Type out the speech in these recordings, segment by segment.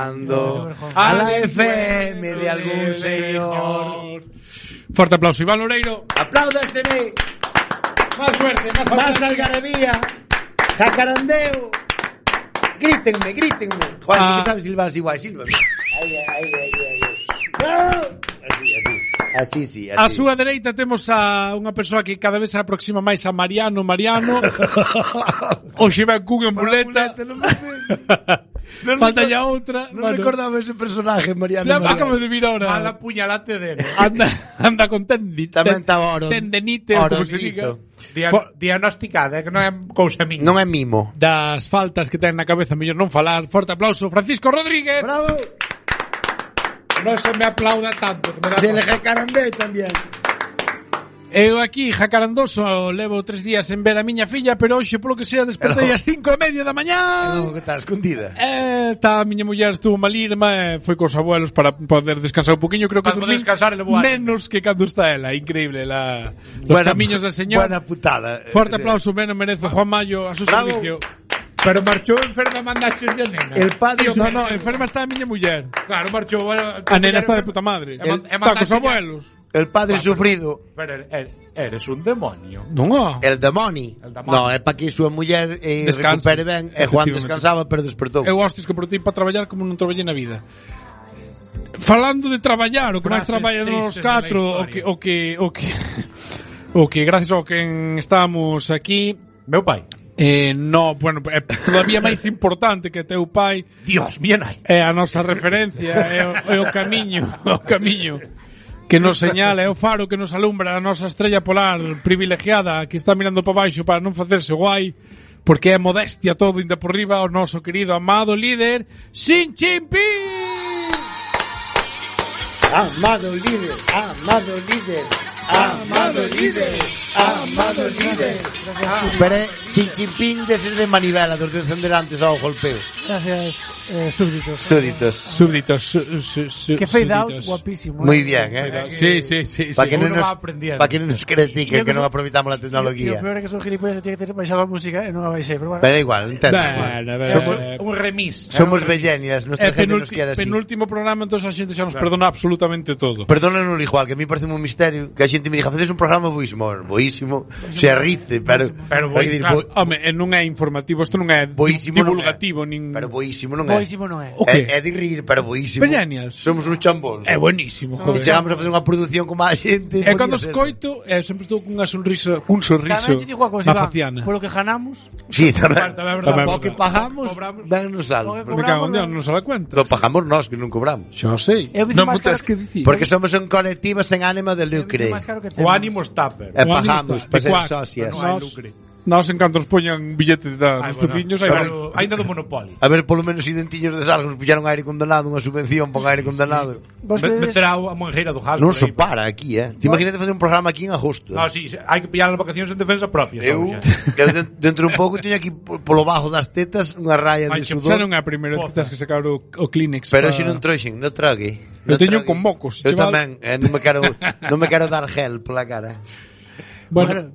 A la FM de algún señor. Fuerte aplauso, Iván Loureiro. Apláudaseme. Más fuerte, más algarabía. Jacarandeo. Grítenme. Juan, ¿qué sabes silbar igual? Sílvame. Así. A súa dereita temos a unha persoa que cada vez se aproxima máis a Mariano. Hoxe ven cunha muleta. Falta ya outra. Non recordaba ese personaje, Mariano. Acabo de vir ahora. Mala puñalate dele. Anda con tendenite, como se diga. Diagnosticada, que non é cousa minha. Non é mimo. Das faltas que ten na cabeza, mellor non falar. Forte aplauso, Francisco Rodríguez. Bravo. Non se me aplauda tanto. Se le jacarandeo tamén. Eu aquí, jacarandoso, levo 3 días en ver a miña filla, pero hoxe, polo que sea, despertei ás 5:30 da mañá. Que está escondida. A miña muller estuvo malirma, foi cos abuelos para poder descansar un poquinho. Creo que dormín menos que cando está ela. Increíble, los camiños del señor. Buena putada. Fuerte aplauso, menos merece Juan Mayo a su servicio. Pero marchou enferma, mandaxe de nena. El padre... No, enferma está a miña muller. Claro, marchou... A nena está de puta madre. Está cos abuelos. El padre sufrido. Pero eres un demonio. Non. El demonio. No, é para que súa muller recupere ben. E Juan descansaba, pero despertou. Eu hostis que por ti para traballar como non traballei na vida. Falando de traballar, o que máis traballan os 4, o que gracias ao que estamos aquí... Meu pai. No, bueno, é todavía máis importante que teu pai. Dios, bien aí. É a nosa referencia, é o camiño que nos señala, é o faro que nos alumbra a nosa estrella polar privilegiada que está mirando para baixo para non facerse guai, porque é modestia todo inda por riba o noso querido amado líder Xi Jinping. Amado líder. Pero Xi Jinping de ser de manivela, dos descenderantes ao golpeo. Gracias, súbditos. Que fade out guapísimo. Muy bien, Sí. Para que non nos critiquen que non aproveitamos a tecnología. O peor é que son gilipollas e tiene que ter baixado a música e non a baixei, pero bueno. Pero igual, entendo. Un remis. Somos vellenias, nuestra gente nos quere así. Penúltimo programa, entonces a xente xa nos perdona absolutamente todo. Perdónanos igual, que a mí parece un misterio que a xente me diga, facedes un programa boísimo, se arrice, pero home, non é informativo, isto non é divulgativo, nin... Pero boísimo non é. Boísimo non é. É de rir, pero boísimo. Peñanias. Somos uns chambóns. É buenísimo, joder. Chegamos a facer unha produción como a xente. E cando escoito, sempre estou con un sorriso na faciana. Por lo que ganamos. Sí, tamén. O que pagamos, ben nos sal. Me cago en Dios, non se dá cuenta. Lo pagamos nós, que non cobramos. Xa sei. Non me tens que dicir. Porque somos un colectivo sen ánimo de lucre. O ánimo está, pero. E pagamos para ser socias. Non hai lucre. Nos encanto nos poñan billetes dos veciños ainda do Monopoly. A ver, polo menos identiños de salgo, nos puxeron aire condenado, unha subvención para aire condenado. Meterá a monjeira do gas. Non se para aquí, Te imagínate facer un programa aquí en agosto. No, sí, hai que pillar as vacacións en defensa propia. Eu dentro un pouco teño aquí polo bajo das tetas unha raya de sudor. Xa non é a primeira vez que tens que sacar o Kleenex. Pero se non trouxen, non trague. Eu teño con mocos. Eu tamén, non me quero dar gel pola cara. Bueno,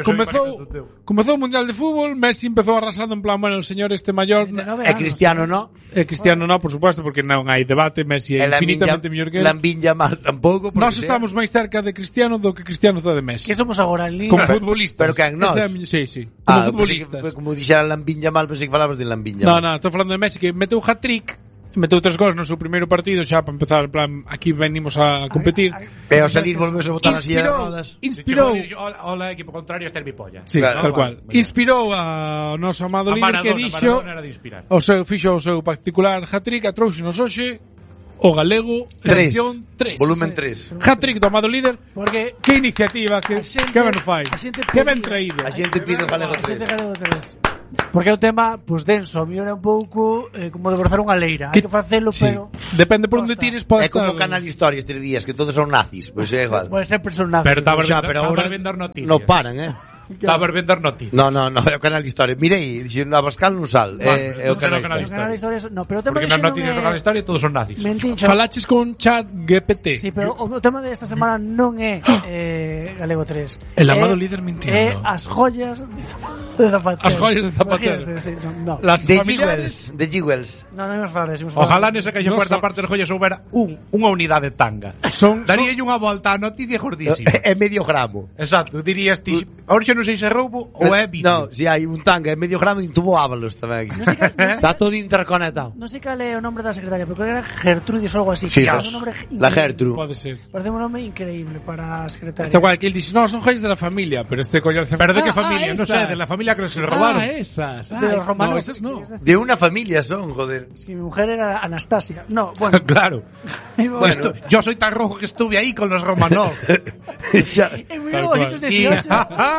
comezou o Mundial de Fútbol, Messi empezou arrasando en plan, bueno, el señor este mayor é Cristiano, no? É Cristiano, no, por supuesto, porque non hai debate, Messi é infinitamente mellor que ele. Lamine Yamal tampouco. Nós estamos máis cerca de Cristiano do que Cristiano está de Messi. Que somos agora en Liga? Como futbolistas. Pero que nós? Sí. Como futbolistas. Como dixera Lamine Yamal, pensei que falabas de Lamine Yamal. No, estou falando de Messi que meteu hat-trick. Meteu 3 gols no seu primeiro partido xa para empezar, en plan, aquí venimos a competir. E ao salir volvemos a botar así as rodas. Inspirou Ola, equipo contrario, este é mi polla. Sí, tal cual. Inspirou a noso amado líder que dixo fixo o seu particular hat-trick, a trouxenos hoxe o galego 3, volumen 3. Hat-trick do amado líder. Porque que iniciativa, que ben fai. Que ben traído. A xente pide o galego 3. Porque é un tema, pues, denso. A mí era un pouco como de forzar unha leira. Hai que facelo, pero... Depende por onde tires, pode estar... É como Canal Historia estes días, que todos son nazis. Pois é igual. Bueno, sempre son nazis. Pero estaba a vender noticias. Non paran, Estaba vendo as noticias. No, é o canal Historia. Mirei, dixen, a Abascal non sal. É o canal Canal Historia. Historia. No, pero o tema Porque de nas noticias do Canal Historia todos son nazis. Mentincho. Falaches con chat GPT. Sí, pero o tema desta semana non é Galego 3. El amado líder mintiendo. É as joyas de Zapatero. As joyas de Zapatero. Imagínate, sí, no. Las De familiares. Jewels. No imos falar de eso. Ojalá nesa caixa No cuarta son- parte das joyas houbera unha unidade tanga. Daríalle unha volta á noticia gordísima. É medio gramo. Exacto, dirías ti, ahora xa non sei se é roubo ou é vicio. No, si hai un tanga, é medio gramo e un tubo Ábalos tamén. Está todo interconectado. Non sei cal é o nombre da secretaria, pero creo que era Gertrudis ou algo así. Sí, que era pues, un nombre la increíble. Gertrude. Pode ser. Parece un nome increíble para a secretaria. Está guay que él dice, no, son joyas de la familia, pero este coño... Pero de que familia? Non sei, de la familia que se robaron. esas. De los romanos. No, esas no. De una familia son, joder. Si mi mujer era Anastasia. No, bueno. Claro. Bueno. Yo soy tan rojo que estuve ahí con los Romanov. xa, En Tal cual. 1918.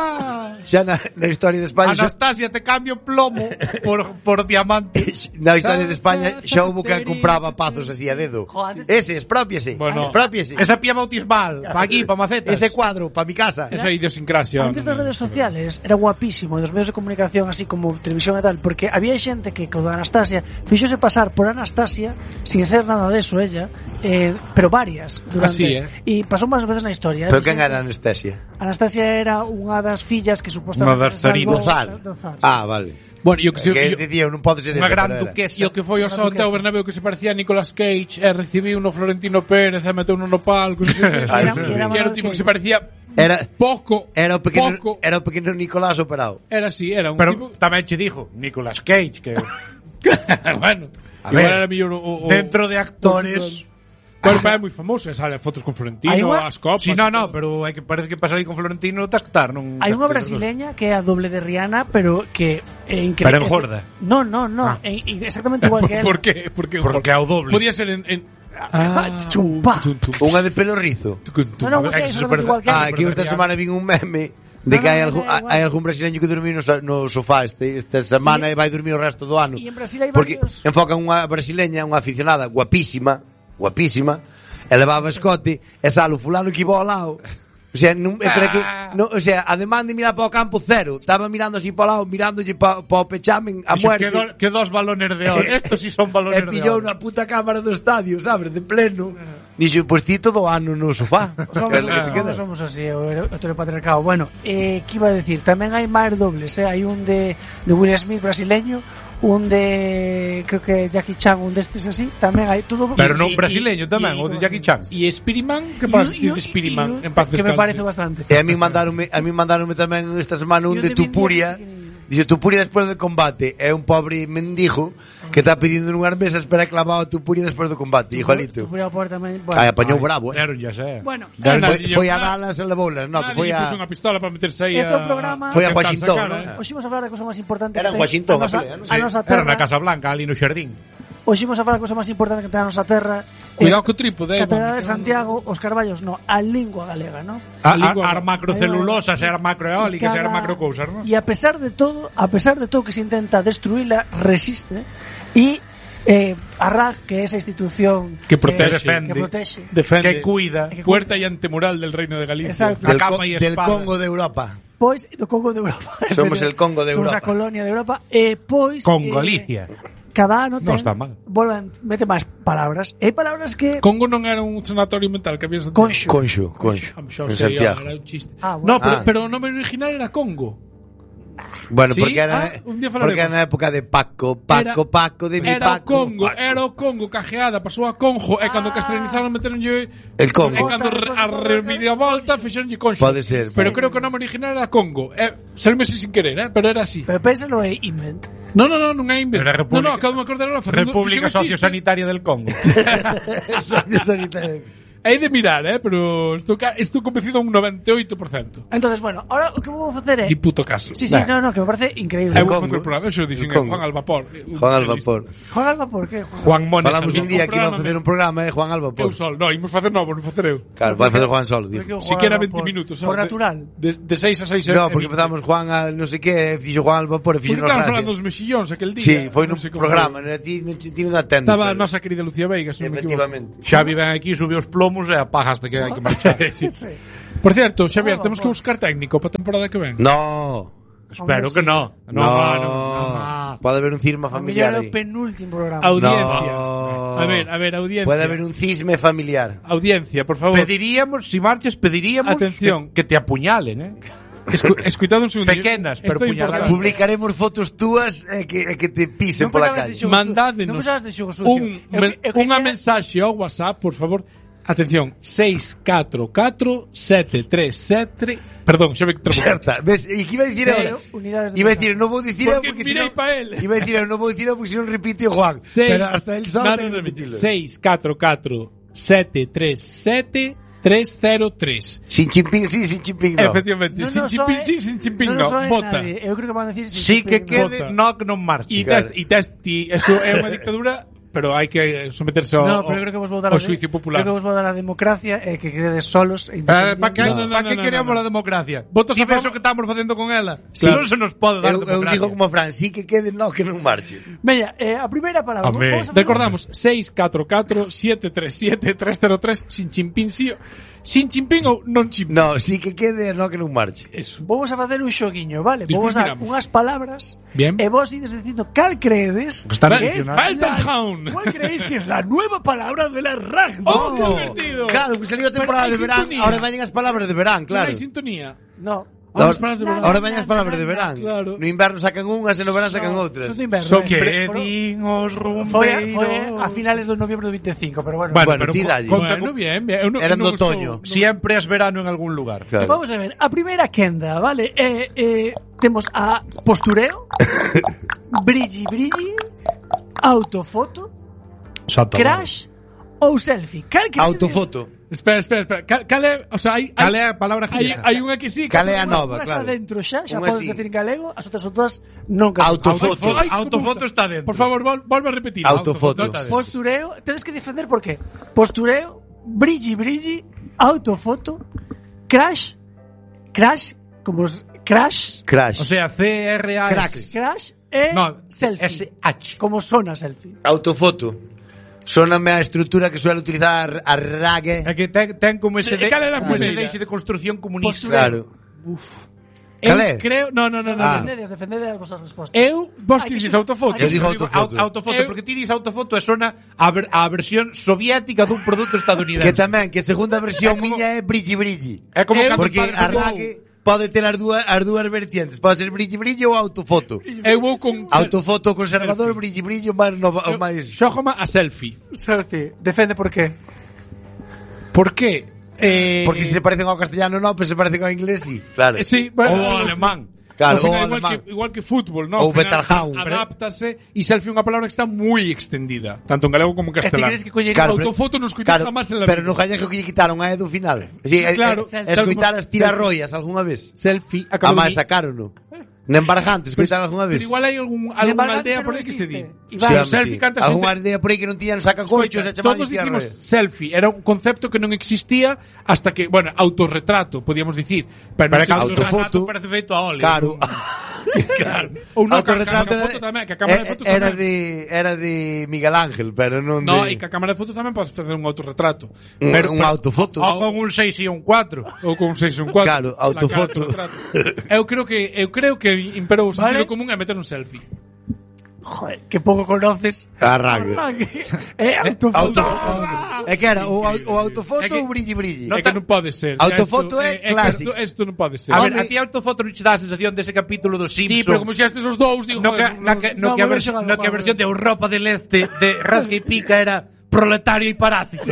xa na historia de España xa, Anastasia, te cambio plomo por diamante. na historia de España xa hubo que compraba pazos así a dedo. Jo, antes- Ese, expropiese. Bueno. Expropiese. Esa pía bautismal, pa aquí, pa macetas. Ese cuadro para mi casa. Esa idiosincrasia. Antes das redes sociales era guapísimo, dos medios de comunicación así como televisión e tal, porque había xente que con Anastasia fixose pasar por Anastasia sin ser nada de eso ella, pero varias durante. Así, E pasou máis veces na historia. Pero quen era Anastasia? Anastasia era unha das fillas que supostamente Unha das se salvou Zar. do Zar. Ah, vale. Bueno, yo que Que sei... dicía, non pode ser Unha esa, gran pero era. duquesa. Yo que foi ao Santiago Bernabéu que se parecía a Nicolas Cage e recibiu no Florentino Pérez e meteu no palco. Non sei. Ay, Era- sí. era E era un tipo que se parecía Era pouco. era o pequeno pouco. era o pequeno Nicolás operado. Era así, era un Pero tipo... tamén che dijo, Nicolas Cage, que bueno, A igual ver, era mellor o dentro de actores... Bueno, é moi famoso, e sale fotos con Florentino, Hai unha- as copas. Sí, no, pero hai que parece que pasar aí con Florentino tas que estar, non. Hai unha brasileña que é a doble de Rihanna, pero que é increíble. Pero engorda. No, Ah. exactamente igual que ela. ¿Por qué? Porque é o doble. Podía ser en chumpa. Unha de pelo rizo. No, porque é exactamente igual que Ah, ela. aquí esta semana vin un meme de que hai algún brasileño que dormiu no sofá esta semana e vai dormir o resto do ano. E en Brasil hai Porque varios. enfocan unha brasileña, unha aficionada guapísima, e levaba escote e sale o fulano que iba ao lado. O sea, o sea, además de mirar para o campo cero, estaba mirando así para o lado, mirándolle para o pechamen a muerte. Que dos balones de oro. Estos sí son balones E de pillou oro. na puta cámara do estadio, sabes, de pleno. Dixo, pois ti todo o ano no sofá. Somos así, o heteropatriarcado. Bueno, que iba a decir, tamén hai máis dobles, hai un de Will Smith brasileño, un de creo que Jackie Chan, un destes así, tamén hai todo. Pero non brasileño tamén, o de Jackie Chan. ¿Y Spiriman? ¿Qué pasa de Spiriman? En paz que me descanse. parece bastante. E a mí mandaronme tamén esta semana un E de os de Tupuria. Dice Tupuria despois do combate é un pobre mendigo que está pedindo nunhas mesas para clavado a Tupuria despois do combate, igualito. Ai, apañou bravo, Deron ya sé. Bueno, Foi a Dallas e levoulas, no, que foi Nadie a puso unha pistola para meterse aí Este é un programa- Foi a intentar Washington, sacar, ¿no? hoxe imos a falar da cosa máis importante Era que en ten Washington, a nosa, a pelea, ¿no? a nosa Era terra. na Casa Blanca, ali no xardín. Hoxe imos a falar da cosa máis importante que ten a nosa terra. Cuidado co trípode, Catedral de Santiago, os Carballos, no, a lingua galega, no? As macrocelulosas, as macroeólicas, as macrocousas, non? E a pesar de todo que se intenta destruíla, resiste e a RAG, que é esa institución Que protege. que protege. Defende. Que cuida. Puerta y antemural del Reino de Galicia. Exacto. A capa e del espada. Congo de Europa. Pois do Congo de Europa. Somos el Congo de Somos a Europa. colonia de Europa e pois Con Galicia. cada ano Non ten está mal. mete máis palabras. E hai palabras que Congo non era un sanatorio mental que había en Conxo. Conxo. Xa En sei, Santiago. era un chiste. Ah, bueno. No, Ah. pero o nome original era Congo. Bueno, ¿Sí? porque era Un día falaremos. porque era na época de Paco de mi Era o Paco. Congo, era o Congo cajeada, pasou a Conjo e cando castrenizaron meteronlle El Congo. E cando a reviravolta fixeronlle Conxo. Pode ser. Pero creo que o nome original era Congo. Salme sin querer, pero era así. Pero pénsalo é invent. Non é invento. Era República- No, acabo de me acordar ahora facendo República fixen un chiste. Sociosanitaria del Congo. Hai de mirar, pero estou convencido un 98%. Entonces, bueno, ahora o que vou facer é Ni puto caso. Sí, no, que me parece increíble. Eu Congo. vou facer o programa, eso dixen El Congo. Juan al vapor. Juan al vapor. Juan Alba, por qué? Juan Mones. Falamos un día que iba a facer un programa, Juan al Eu vapor. sol, no, imos facer novo, non facer eu. Claro, vai facer Juan Sol, digo. Siquiera 20 minutos. Por natural. De 6 a 6. No, porque empezamos Juan al no sé qué, fixo Juan al vapor e Porque fixo estaban falando dos mexillóns aquel día. Sí, foi nun Non sei como programa, era ti non atendo. Estaba a nosa querida Lucía Veiga, se non me equivoco. Efectivamente. Xa viven aquí, subiu os plomos e apaga hasta que hai que marchar. Sí. Por cierto, Xavier, temos que buscar técnico para a temporada que ven. No. Espero que no. No. Pode haber un cisma familiar Mellor é aí. o penúltimo programa. Audiencia. No. A ver, audiencia. Puede haber un cisme familiar. Audiencia, por favor. Pediríamos, si marches, pediríamos Atención. que te apuñalen, Escuitado un segundo. Pequenas, pero Esto é puñaladas. importante. Publicaremos fotos túas e que te pisen pola calle. Mandádenos unha un mensaxe ao WhatsApp, por favor. Atención, 644-737... Perdón, xa me trabo. Certa, ves, e que iba a dicir Cero eu? unidades de Iba a dicir, non vou dicir eu Porque porque mirei senón pa él. Iba a dicir eu, non vou dicir eu porque senón repite o Juan. Pero hasta el só ten que repetirlo. 644-737-303. Sin chimpín sí, sin chimpín no. Efectivamente, sin chimpín sí, sin chimpín no. Vota. Eu creo que van a decir Sí que quede, Vota. no que non marche. E testi, eso é unha dictadura, pero hai que someterse ao, No, pero eu creo que vos vou dar ao xuicio popular. Creo que vos vou dar a democracia e que quededes solos e ¿Para que No, queremos no. a democracia? Votos Si a favor- ves o que estamos facendo con ela. Sí. Non se nos pode dar Eu democracia. digo como Fran, sí que quede no que non marche. Veña, a primeira palabra. Amén. Vamos a facer- Recordamos 644-737-303 sin chimpín sí, sin chimpín ou non chimpín. No, sí que quede no que non marche. Eso. Vamos a facer un xoguiño, vale? Vamos Despois a dar miramos. unhas palabras Bien. e vos ides dicindo cal creedes Está que bien, es ¿no? Weltanschauung. ¿Cuál creéis que es la nueva palabra de la rugby? ¡Oh, qué divertido! Claro, que salió a temporada Pero de hai verán, sintonía. ahora veñen as palabras de verán, Claro. claro. Hai sintonía. No. Ahora as palabras de verán. Ahora veñen as palabras de verán. Claro. No inverno sacan unhas e no verán sacan outras. Son de inverno. Son Que Pero- din os Foi rumbeiros. a finales de noviembre do 25, pero bueno. Bueno, ti dalle. Bueno, bien, bien. Eu non- Eran non do estou- otoño. Siempre es verano en algún lugar. Claro. Vamos a ver, a primeira quenda, vale? Temos a postureo, brilli, autofoto, crash ou selfie. Cal creedes? Autofoto. Espera. Cal é, o sea, hai Cal é a palabra genérica? hai unha que sí. Cal é a que- nova, Unha está claro. dentro xa Unha podes sí. decir en galego, as outras son todas non galego. Autofoto. Ay, Autofoto está dentro. Por favor, volve a repetir. Autofoto. está dentro. Postureo, tedes que defender por qué. Postureo, brilli, autofoto, crash, como crash, Crash. O sea, C-R-A-S. crash e No, selfie. S-H. Como sona selfie. Autofoto. Sóname a estructura que suele utilizar a Rage. É que ten como ese E cal era a como ese primeira? deixe de construcción comunista. Claro. Eu Cal é? creo, no. Ah. Defendedes as vosas respostas. Vos Hai que que dices ser- autofoto. Eu digo autofoto. Autofoto, porque ti dis autofoto e sona a versión soviética dun produto Que estadounidense. tamén, que a segunda versión miña é brilli. É como cando Porque padre a do- Rage pode ter as dúas vertientes. Pode ser brilli ou autofoto. Eu vou con Autofoto conservador, brilli, o máis... Xógama a selfie. Selfie. Defende por qué. Por qué? Porque se parecen ao castellano non, pero se parecen ao inglés, sí. Claro. Sí, Ou bueno, ao alemán. Claro, Ao final, ou igual, alemán. igual que fútbol, ¿no? Ou Ao final, Bettelhaus. adáptase e selfie é unha palabra que está moi extendida, tanto en galego como en E ti castelán. crees que collería Claro, pero- Autofoto non escoitei Claro, jamás en la pero vida. no gallego que lle quitaron a Edu final. Sí, claro. escoitar as tirarroias algunha vez. Selfie A acabo máis de... sacaron, no? Nembarjantes, escoitar algunha Pero vez. igual hai algunha Nembargante aldea xa por non aí que se di. existe. Sí, Iván, home, selfie sí. canta Algunha xente- aldea por aí que non tiñan sacacorchos e chamaban Todos dicimos selfie, era un concepto que non existía hasta que, bueno, autorretrato, podíamos dicir, pero Pero non que sei- autofoto. parece feito a óleo. Claro. Claro. Ou non, Autorretrato foto tamén, que a cámara de fotos era tamén. era de Miguel Ángel, pero non No, de e que a cámara de fotos tamén podes facer un autorretrato. un autofoto. Ou con un 6 e un 4. Ou con un 6 e un 4. Claro, autofoto. Eu creo que imperou o sentido Vale. común é meter un selfie. Joder, que pouco conoces. Arranque. Autofoto. É que era o autofoto É que- ou brilli. É que non pode ser. Autofoto Isto- é clásico. Isto non pode ser. A ver, a ti autofoto non che dá a sensación dese capítulo dos Simpsons. Sí, pero como xa estes os dous, digo, No que, joder, na que, no no, que a bueno, versión, xogado, no que a Pablo. versión de Europa del Este de Rasca y Pica era proletario y parásito.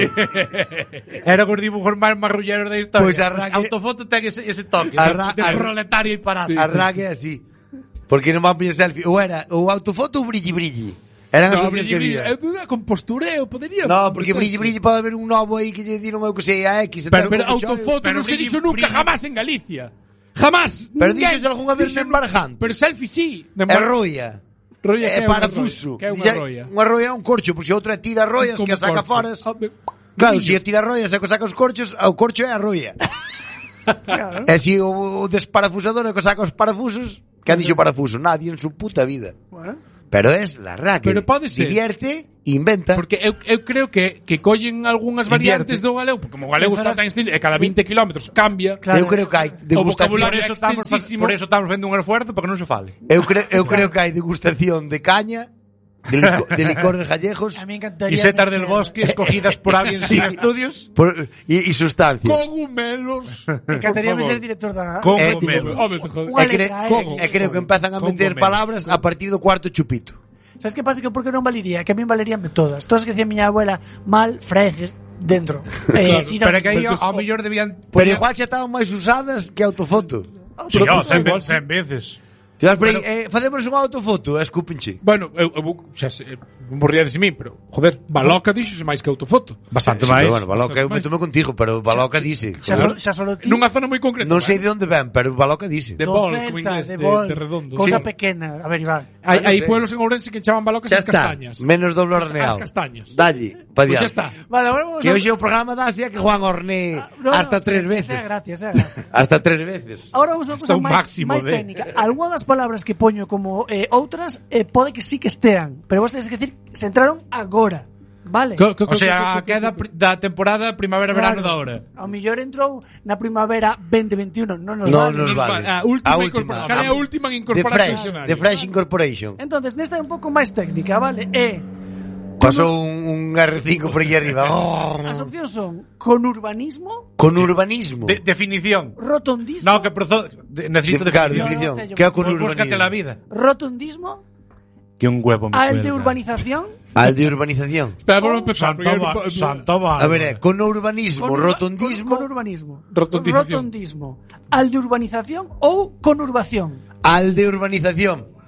Era os dibujos máis marrulleros da historia. Pois arranque- Autofoto ten ese toque Arra- de proletario y parásito. Arranque así. Porque non van poñer selfie. Ou era o autofoto ou brilli. Eran as No, opcións que brilli, había. eu duda con postureo, podería. No, porque brilli pode haber un novo aí que lle diron eu que sei a X. Pero como autofoto pero non se brilli- dixo nunca brilli- jamás en Galicia. Jamás. Pero Ninguén dixose algunha vez dixo nembarjante. Pero selfie sí. É roia. Rolla, É que unha parafuso. rolla? Que é unha rolla? Unha roia é un corcho, porque outra é tira roias que a saca foras. Claro, se a tira roias e que saca os corchos, o corcho é a roia. Claro. E se o desparafusador é que saca os parafusos, que han dixo parafuso? Nadie en su puta vida. Bueno. Pero es la raque. Pero pode ser. Divierte inventa. Porque eu creo que collen algunhas variantes do galego, porque como o galego está tan extenso, e cada 20 kilómetros cambia. Claro. Eu creo que hai degustación. Por Por eso estamos vendo un esfuerzo para que non se fale. Eu creo que hai degustación de caña, de licores gallegos A mí me encantaría... Y setas del bosque escogidas por alguien sin estudios. y sustancias. Cogumelos. Me encantaría Por favor. ser director da... Cogumelos. Home, te joder. Unha E letra, creo que empezan a meter Cogumelos. palabras a partir do cuarto chupito. Sabes que pasa? Que por que non valería? Que a mí valeríanme todas. Todas que decía miña abuela, mal, freces, dentro. Si non- Pero que aí ao mellor debían... Pero igual xa estaban máis usadas que autofoto. Sí, Pero- 100 igual, veces. Facemos unha autofoto, escúpenche. Bueno, eu xa sei, morría de min, pero, joder, Baloca díxose máis que autofoto. Bastante Sí, máis. pero bueno, Baloca, eu meto contigo, pero Baloca dice. Xa solo ti... Nunha zona moi concreta. Non sei de onde ven, pero Baloca dice. De do bol, Celta, como inglés, bol, de redondo. Cosa Sí. pequena. A ver, Iván. Hai pueblos en Ourense que chaman Balocas Xa as está, castañas. menos doble horneado. As castañas. Dalle, pa Pois diante. xa está. Vale, agora vamos Que hoxe o programa dá así a que Juan hornee hasta 3 veces. Gracias, gracias. Hasta 3 veces. Ahora vamos a unha Está cosa un máximo máis de- técnica. Algunha das palabras que poño como outras pode que sí que estean, pero vos tedes que decir se entraron agora, vale? O sea, a queda da temporada primavera-verano da hora. Ao mellor entrou na primavera 2021, non nos Non vale. nos vale. A última incorporación. Cal é a última en incorporarse ao The Fresh Incorporation. Entonces, nesta é un pouco máis técnica, vale? Pasou un R5 por aquí arriba. As opcións son conurbanismo, Con urbanismo. Definición. rotondismo, No, que necesito Claro, definición. definición. Yo Que é con Pues búscate la urbanismo? vida. rotondismo, Que un huevo me al de cuelga. urbanización, Al de urbanización. Espera, vamos a empezar. Santoba. A ver, con urbanismo, rotondismo, conurbanismo, Rotondización. rotondismo, al de urbanización ou conurbación. al de urbanización.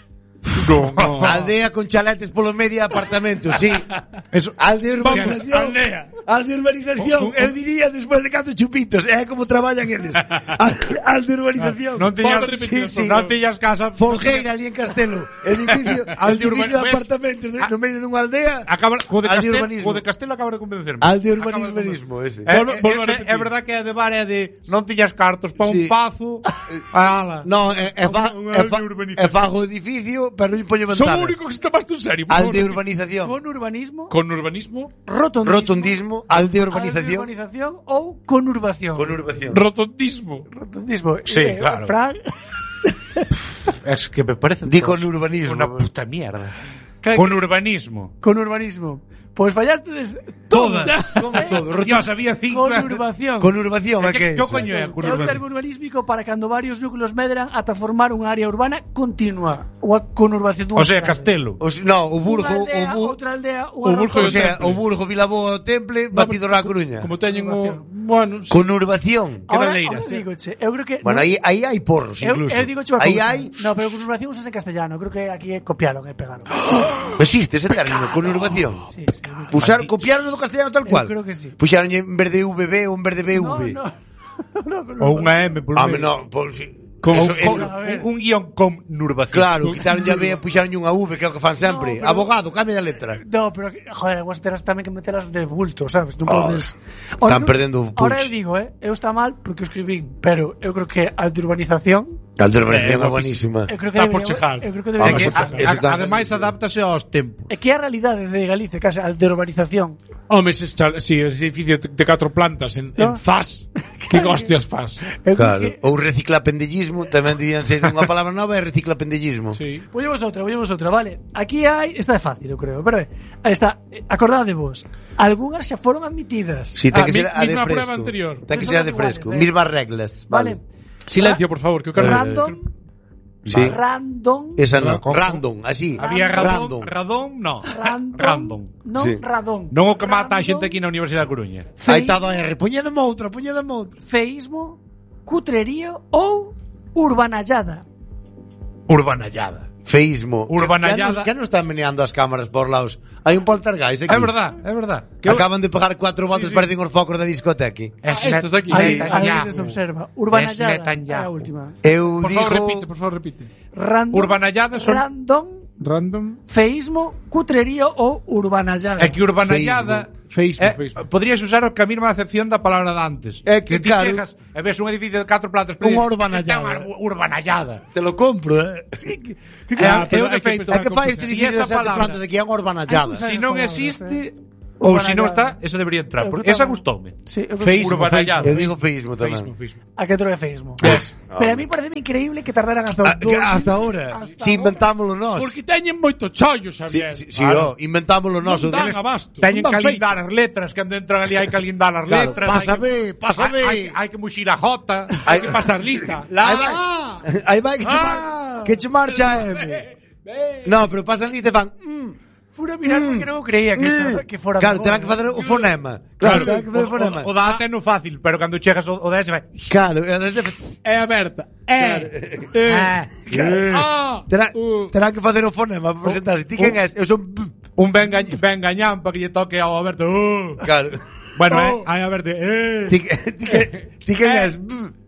Aldea con chaletes polo medio de apartamentos, sí. Eso. Al de urbanización. Aldea. Al de urbanización. Eu diría despois de 4 chupitos. É como traballan eles. Al de urbanización. Non tiñas, Vamos a repetir, sí, non tiñas casa. Folgueira ali en Castelo. Edificio Al de edificio de pues, apartamentos no medio dunha aldea. Acaba, co de Al de Castelo, urbanismo. co de Castelo acaba de convencerme. Al de Acaba urbanismo ese. Volvo a repetir. É verdad que é de bar é de non tiñas cartos para Sí. un pazo. Ala. No, urbanización. fago edificio, pero non poño Son ventanas. o único que se tomaste en serio. por Al favor. de urbanización. Conurbanismo, Con urbanismo. rotondismo, Rotondismo, al de al de urbanización. urbanización ou conurbación. Conurbación. Rotondismo. Rotondismo. Sí, claro. Fran, Es que me parece Di todo con urbanismo. una puta mierda. ¿Qué? Con urbanismo. conurbanismo. Pues fallaste Todas. Todo. Yo sabía 5. Conurbación. Conurbación, é que é ¿Qué eso? coño é É un conurbación? termo urbanísmico para cando varios núcleos medran ata formar unha área urbana continua ou a conurbación dunha O sea, cidade. Castelo. No, o Burgo, Unha aldea, outra aldea, o Burgo o e sea, Temple. o Burgo, Vilaboa, o Temple, batido na Coruña. Como teñen o... Bueno, sí. Conurbación. Ahora, Caleiras, ahora digoche, eu creo que Bueno, aí hai porros incluso. Eu digo unha Aí cousa. hai No, pero conurbación usas en castellano. Creo que aquí copiaron e pegaron. existe ese término, conurbación. Sí, sí. Puxaron, copiaron do castellano tal Eu cual. creo que sí. Puxaron en vez de VB ou en vez de BV. No, Ou unha M por Home, medio. no, por si. Con, Eso, con, eso- un guión con nurbación. Claro, quitaron ya B e puxaron unha V, que é o que fan sempre. No, pero- Abogado, cambia a letra. No, pero, joder, vos terás tamén que metelas de bulto, sabes? Non Oh, podes... están perdendo o Ahora punch. eu digo, eu está mal porque o escribín, pero eu creo que a de urbanización... A de urbanización é buenísima. Eu creo que Está por debería- chejar. Eu creo que É Vamos que, debería... a- Eso está- ademais, adáptase aos tempos. É que é a realidade de Galicia, case a de urbanización. Home, ese edificio de 4 plantas en No. Zas. Que hostias fas. Eu creo Claro. que... Ou reciclapendellismo, tamén debían ser unha palabra nova, é reciclapendellismo. Sí. Vollemos outra, vale. Aquí hai... Esta é fácil, eu creo, pero aí está. Acordade vos. Algúnas xa foron admitidas. Sí, ten que ser mi- a de misma fresco. prueba anterior. Ten que Son ser a de iguales, fresco. eh. Mismas reglas. Vale. Silencio, por favor, que eu quero... Random. Sí. Random. Esa non. Con- Random, así. Había Random. radón, no. Random. Non Sí. radón. Non o que mata a Random, xente aquí na Universidade da Coruña. Aí está do R. Poñedeme outra. Feísmo, cutrerío ou urbanallada. Urbanallada. Feísmo. Urbanallada. Que non están meneando as cámaras por lados. Hai un poltergeist aquí. É verdad, é verdad. Acaban de pegar 4 voltas, Sí, sí. parecen os focos da discoteca. estes de aquí. Aí, Sí. aí se observa. Urbanallada é a Netanyahu. última. Eu Por digo... favor, repite. Random. Urbanallada son... Random, Random. feísmo, cutrerío ou urbanallada. É que urbanallada Facebook. Podrías usar a mesma acepción da palabra de antes. É que, ti claro, chegas e ves un edificio de 4 plantas, Unha urbanallada. Esta é unha urbanallada. Te lo compro, É pero o hai que defeito. pensar É que fai este Si edificio de esa 7 palabra- plantas aquí é unha urbanallada. Si non existe Ou ou se non urbanallada. está, esa debería entrar, Eu porque que esa tamén. gustoume. Sí, eu Facebook, Urbanallada. Eu digo feísmo tamén. A que outro é feísmo. Yes. Pero a mí parece increíble que tardaran hasta Ah, outubro. hasta ahora. Si inventámoslo nós. Porque teñen moito chollo, Si, Xavier. inventámoslo nós. Non dan abasto. Teñen non que dan alindar as letras, que cando entran ali hai que alindar as Claro, letras. pásame. Hai que muxir a jota. Hai que pasar lista. Aí vai que chamar xa M. No, pero pasan e te fan. Fura mirar porque non creía que fora. Claro, terán que facer o fonema. Claro, terán que facer o fonema. O da até no fácil, pero cando chegas o DS vai. Claro, É aberta. terán que facer o fonema para presentarse. Ti quen és? Eu son Un ben gañán para que lle toque ao Alberto. Claro. Bueno, hai a verte. Ti quen és?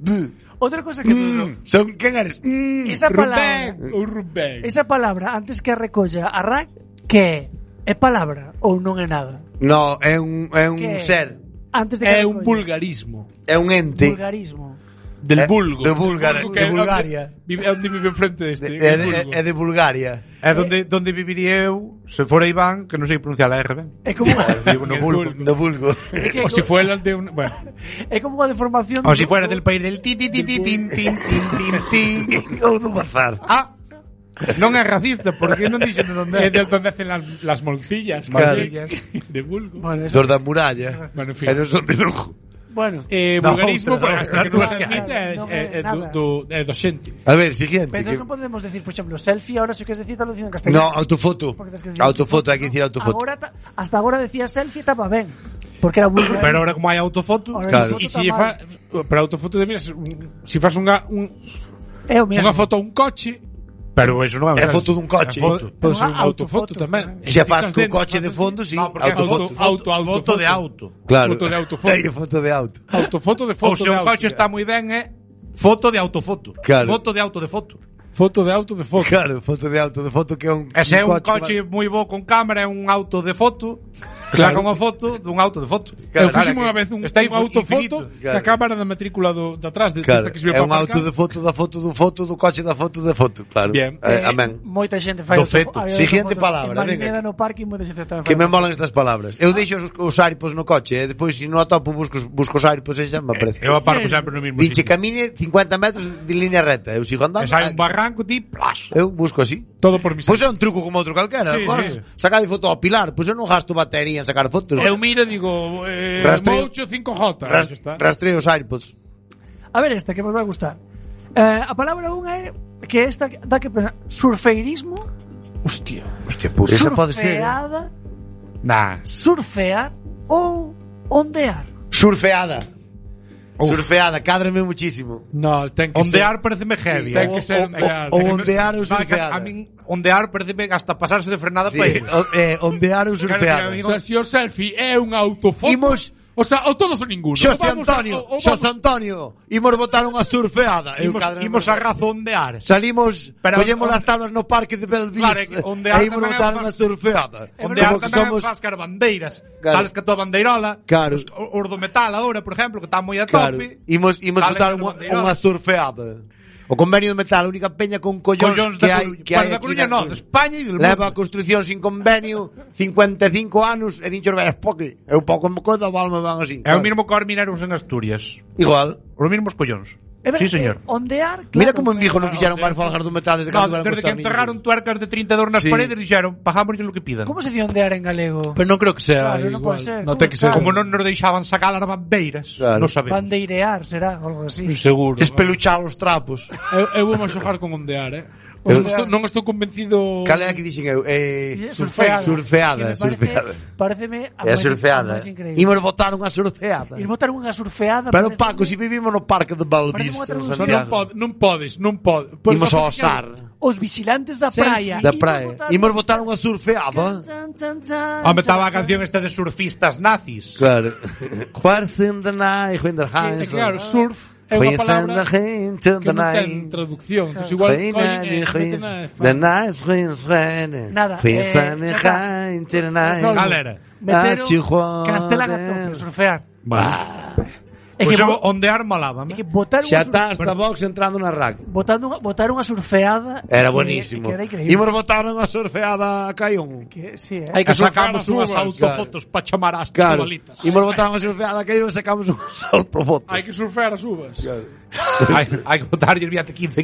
Outra cosa que Son quen eres? esa palabra, Rubén. esa palabra antes que a recolla a RAC, que é palabra ou non é nada? No, é un Que ser. Antes de que É a un recolla. vulgarismo. É un ente. Vulgarismo. Del vulgo. De Bulgaria. Vulgo que De é Bulgaria. É onde vive enfrente deste. É el vulgo. de Bulgaria. É donde viviría eu se fora Iván, que non sei pronunciar a R ben. É como Digo no El vulgo. vulgo. Do vulgo. O si fuera el de un... Bueno. é como unha deformación. O si fuera del país del ti ti ti ti tin tin tin tin tin. Ou do bazar. Ah, non é racista, porque non dixen de onde É é. de donde hacen las molcillas. Claro. De vulgo. Bueno, eso, Dos da muralla. Bueno, en fin. E non son de lujo. bueno. Vulgarismo, outra, porque hasta que non se outra. admite Non é é nada. do xente. A ver, siguiente. Pero que- non podemos decir, por exemplo, selfie, ahora si queres decir, te lo dicindo en castellano. No, autofoto. Porque tens que decir Autofoto, hai que dicir autofoto. Agora hasta agora decía selfie, estaba ben. Porque era vulgar. Pero ahora como hai autofoto, Ahora Claro. autofoto E si está fa... mal. Pero autofoto de mira, si fas unha É o mesmo. foto a un coche, pero eso non é. É foto dun coche. pode ser Unha unha autofoto autofoto, tamén. E xa faz Ficas co dentro, coche de fas fondo, sí. No, porque Autofoto. foto de auto. Claro. Foto de autofoto. Hai foto de auto. Autofoto de Ou foto se de un auto. coche está moi ben é foto de autofoto. Claro. Foto de auto de foto. Foto de auto de foto. Claro, foto de auto, de foto que é un E se é un que coche moi bo con cámara, é un auto de foto. Que Claro. saca unha foto dun auto de foto. Eu Claro, fiximo que unha vez un está autofoto infinito. da cámara da matrícula de atrás de Claro, esta que se ve é para un auto aparcar. de foto da foto do foto do coche da foto de foto, claro. Bien. Amén. Moita xente fai Do feto. Siguiente palabra, En venga. Marineda no parque moita xente tamén Que me fai. molan estas palabras. Eu deixo os aripos no coche, e depois se non atopo busco os aripos e xa me aparece. Eu aparco Sí. sempre no mesmo Diche sitio. camine 50 metros de línea recta. Eu sigo E andando. sai un barranco, ti, plas. Eu busco así. Todo por mi Pois é un truco como outro calquera. Sí, Pois, sí. sacar de foto ao Pilar, pois eu non gasto batería en sacar fotos. Eu miro e digo, Rastreo. Moucho 5J. Ras- Xa está. rastreo os AirPods. A ver esta que vos vai gustar. A palabra unha é que esta dá que pensar surfeirismo, Hostia. Hostia, puta. Esa pode ser, surfeada, Nah. surfear ou ondear. Surfeada. Surfeada, cádrame muchísimo. No, ten que Ondear pareceme heavy. Ten que ser ondear. o ondear ou Sabe que surfeada. A min ondear pareceme hasta pasarse de frenada Sí, para ir. ondear ou surfeada. Claro, O sea, si o selfie é un autofoto... Imos- O sea, o todos ou ninguno. Xosé Vamos a- Antonio, o Xosé vamos- Antonio, imos botar unha surfeada. Eu cádrame Imos a moito. razo ondear. Salimos, Pero collemos on- as tablas no parque de Belvis Claro, é que ondear e imos tamén é botar fa- unha surfeada. Ondear Como que tamén somos... faz car bandeiras. Claro. Sales que a tua bandeirola. Claro. Os do metal agora, por exemplo, que está moi a Claro, tope. imos Salen botar con unha bandeirola. surfeada. O convenio de metal, a única peña con collóns que hai que hai da aquí Coruña, na no, de España e del Leva a mundo. construcción sin convenio 55 anos e dincho ves poque. Eu pouco me coda, valme van así. É o mismo que os mineros en Asturias. Igual. Os mesmos collóns. É ver- Sí, señor. Ondear, claro. Mira como en Vigo non fixeron máis folgas do metal desde No, cando eran desde que costas enterraron niños. tuercas de 32 nas Sí. paredes, dixeron, pagamos lo que pidan. Como se dice ondear en galego? Pero non creo que sea Claro, non igual. pode ser. Non ten que ser. Como non nos deixaban sacar as bandeiras, Claro. non sabemos. Bandeirear será, algo así. Seguro. Espeluchar os trapos. Eu vou xogar con ondear, Eu- Non estou convencido... Cal era que dixen eu? Surfeada. Surfeada, Que me parece- surfeada. Pareceme a É a máis- surfeada. a máis increíble. Imos botar unha surfeada. Ir botar unha surfeada. Pero parece- Paco, si vivimos no parque de Belvis, Parece unha en traducción. Santiago. Non podes. Imos ao azar. Os vigilantes da Selfie. praia. Da Imos praia. botar- Imos botar unha surfeada. Home, estaba a canción esta de surfistas nazis. Claro. What's in the night when the hands Claro, surf é unha palabra que non ten traducción. Entón, igual, The night when Nada, Cal era? Cal era? Meteron Chihuahua. Castelan a tope, surfear. É Pois que eu ondear malaba, é que botar Xa está hasta Vox entrando na RAC. botar unha surfeada Era que- buenísimo. que era increíble. Imos botar unha surfeada a Caión. Que, sí, Hai que Sacamos sacamos unhas uvas, autofotos para chamar ás Claro. chavalitas. Imos botar unha surfeada a Caión e sacamos unha autofoto. Hai que surfear as uvas. Hai que botar 15